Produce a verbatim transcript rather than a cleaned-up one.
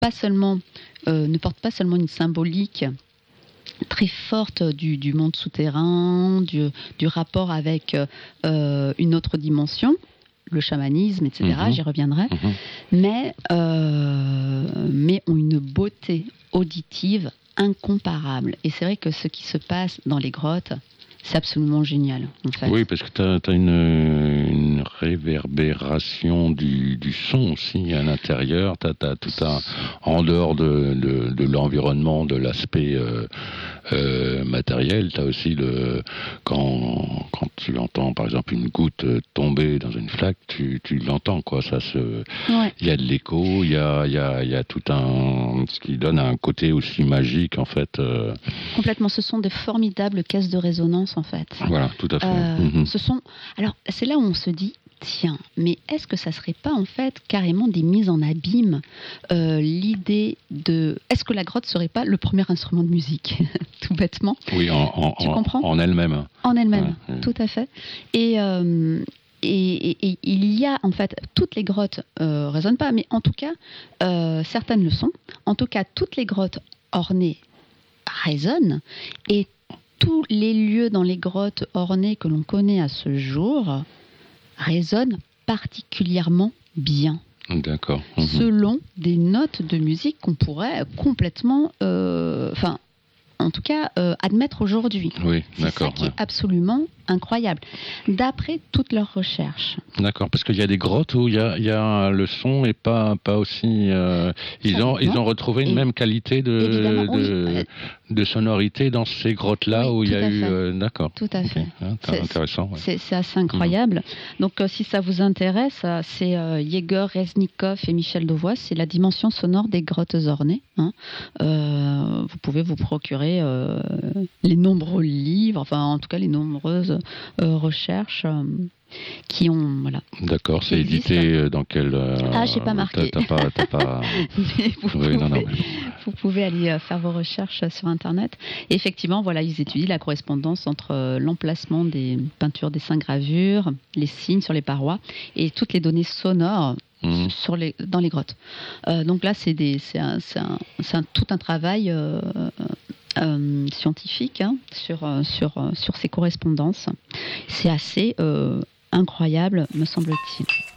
pas seulement, euh, ne portent pas seulement une symbolique très forte du, du monde souterrain, du, du rapport avec euh, une autre dimension, le chamanisme, et cetera. Mmh. J'y reviendrai, mmh. mais, euh, mais ont une beauté auditive incomparable. Et c'est vrai que ce qui se passe dans les grottes, c'est absolument génial, en fait. Oui, parce que tu as une, une réverbération du, du son aussi à l'intérieur. Tu as tout un... En dehors de, de, de l'environnement, de l'aspect euh, euh, matériel, tu as aussi le... Quand, quand tu entends, par exemple, une goutte tomber dans une flaque, tu, tu l'entends, quoi. Ça se... Ouais. Il y a de l'écho, il y a, il y a, il y a tout un... Ce qui donne un côté aussi magique, en fait. Euh... Complètement. Ce sont des formidables caisses de résonance, en fait. Voilà, tout à fait. Euh, mmh. Ce sont... Alors, c'est là où on se dit, tiens, mais est-ce que ça serait pas, en fait, carrément des mises en abîme, euh, l'idée de... Est-ce que la grotte serait pas le premier instrument de musique, tout bêtement? Oui, en, en, tu comprends? En elle-même. En elle-même, ouais, ouais. Tout à fait. Et... Euh, Et, et, et il y a, en fait, toutes les grottes euh, résonnent pas, mais en tout cas, euh, certaines le sont. En tout cas, toutes les grottes ornées résonnent, et tous les lieux dans les grottes ornées que l'on connaît à ce jour résonnent particulièrement bien. D'accord. Mmh. Selon des notes de musique qu'on pourrait complètement... Euh, enfin, en tout cas, euh, admettre aujourd'hui. Oui, c'est d'accord. ça qui ouais. est absolument incroyable, d'après toutes leurs recherches. D'accord, parce qu'il y a des grottes où il y a, il y a le son et pas, pas aussi... Euh, ils, ont, ils ont retrouvé une et même qualité de, de, oui. de sonorité dans ces grottes-là, oui, où il y a eu... Euh, d'accord. Tout à fait. Okay. Ah, c'est intéressant. Ouais. C'est, c'est assez incroyable. Mmh. Donc, euh, si ça vous intéresse, c'est euh, Yegor Reznikov et Michel Devoise, c'est la dimension sonore des grottes ornées. Hein. Euh, vous pouvez vous procurer euh, les nombreux livres, enfin, en tout cas, les nombreuses Euh, recherches euh, qui ont voilà. D'accord, c'est édité dans quel euh, ah j'ai pas marqué. T'as, t'as pas, t'as pas... Mais vous, oui, pouvez, non, non, mais... vous pouvez aller euh, faire vos recherches sur internet. Et effectivement, voilà, ils étudient la correspondance entre euh, l'emplacement des peintures, des dessins, gravures, les signes sur les parois et toutes les données sonores. Mmh. Sur les, dans les grottes. Euh, donc là, c'est, des, c'est, un, c'est, un, c'est un, tout un travail euh, euh, scientifique hein, sur, sur, sur ces correspondances. C'est assez euh, incroyable, me semble-t-il.